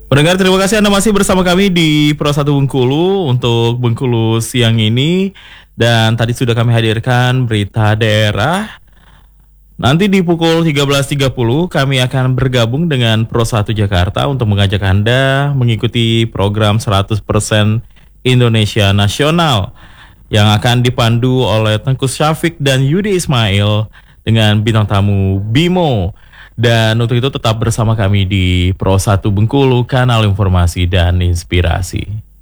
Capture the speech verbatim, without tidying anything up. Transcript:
Pendengar, terima kasih Anda masih bersama kami di Pro satu Bengkulu untuk Bengkulu siang ini. Dan tadi sudah kami hadirkan berita daerah. Nanti di pukul tiga belas tiga puluh kami akan bergabung dengan Pro satu Jakarta untuk mengajak Anda mengikuti program seratus persen Indonesia Nasional yang akan dipandu oleh Tengku Syafiq dan Yudi Ismail dengan bintang tamu Bimo. Dan untuk itu tetap bersama kami di Pro satu Bengkulu, kanal informasi dan inspirasi.